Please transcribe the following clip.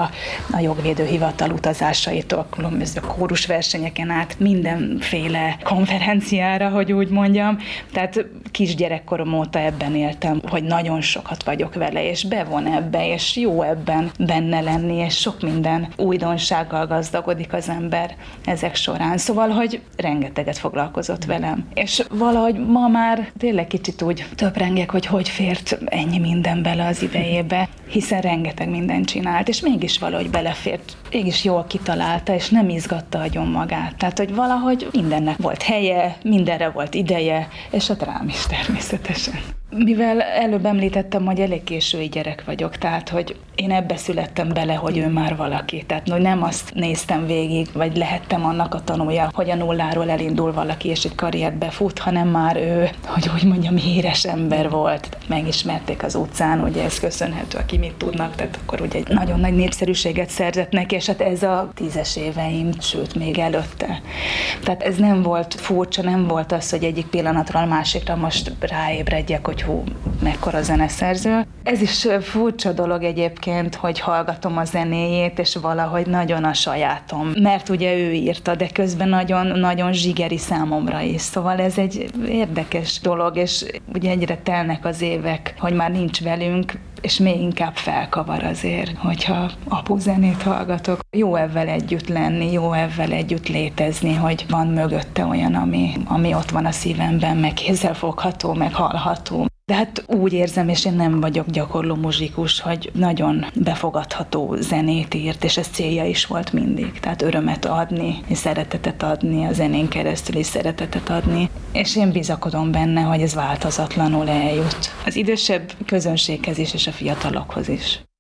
a jogvédőhivatal utazásaitól, különböző kórusversenyeken át, mindenféle konferenciára, hogy úgy mondjam. Tehát kisgyerekkorom óta ebben éltem, hogy nagyon sokat vagyok vele, és bevon ebbe, és jó ebben benne lenni, és sok minden újdonsággal gazdagodik az ember ezek során. Szóval, hogy rengeteget foglalkozott velem. És valahogy ma már tényleg kicsit úgy töprengek, hogy fért ennyi minden bele az idejébe, hiszen rengeteg mindent csinált, és mégis valahogy belefért, mégis jól kitalálta, és nem izgatta agyon magát. Tehát, hogy valahogy mindennek volt helye, mindenre volt ideje, és hát rám is természetesen. Mivel előbb említettem, hogy elég késői gyerek vagyok, tehát, hogy én ebbe születtem bele, hogy ő már valaki. Tehát, hogy nem azt néztem végig, vagy lehettem annak a tanulja, hogy a nulláról elindul valaki, és egy karriert befut, hanem már ő, hogy úgy mondjam, híres ember volt. Megismerték az utcán, ugye ez köszönhető, aki mit tudnak, tehát akkor ugye egy nagyon nagy népszerűséget szerzett neki, és hát ez a 10-es éveim, sőt, még előtte. Tehát ez nem volt furcsa, nem volt az, hogy egyik pillanatról a másikra most ráébredjek, hogy hú, mekkora zeneszerző. Ez is furcsa dolog egyébként, hogy hallgatom a zenéjét, és valahogy nagyon a sajátom. Mert ugye ő írta, de közben nagyon zsigeri számomra is. Szóval ez egy érdekes dolog, és ugye egyre telnek az évek, hogy már nincs velünk, és még inkább felkavar azért, hogyha apu zenét hallgatok. Jó ezzel együtt lenni, jó ezzel együtt létezni, hogy van mögötte olyan, ami ott van a szívemben, meg kézzelfogható, meg hallható. De hát úgy érzem, és én nem vagyok gyakorló muzsikus, hogy nagyon befogadható zenét írt, és ez célja is volt mindig. Tehát örömet adni, és szeretetet adni, a zenén keresztül is szeretetet adni. És én bizakodom benne, hogy ez változatlanul eljut az idősebb közönséghez is, és a fiatalokhoz is.